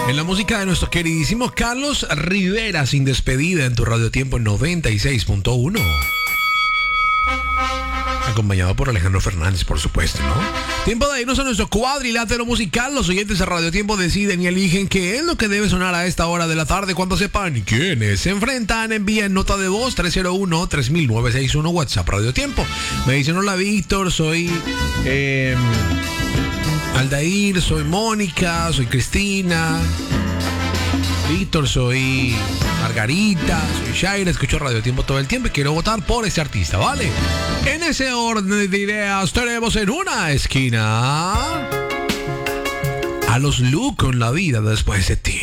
En la música de nuestro queridísimo Carlos Rivera, Sin Despedida, en tu Radio Tiempo 96.1. Acompañado por Alejandro Fernández, por supuesto, ¿no? Tiempo de irnos a nuestro cuadrilátero musical. Los oyentes de Radio Tiempo deciden y eligen qué es lo que debe sonar a esta hora de la tarde. Cuando sepan quiénes se enfrentan, envíen nota de voz 301-3961 WhatsApp Radio Tiempo. Me dicen: hola Víctor, soy Aldair, soy Mónica, soy Cristina. Víctor, soy Margarita, soy Shaira, escucho Radio Tiempo todo el tiempo y quiero votar por este artista, ¿vale? En ese orden de ideas tenemos en una esquina a los Lu con La Vida Después de Ti.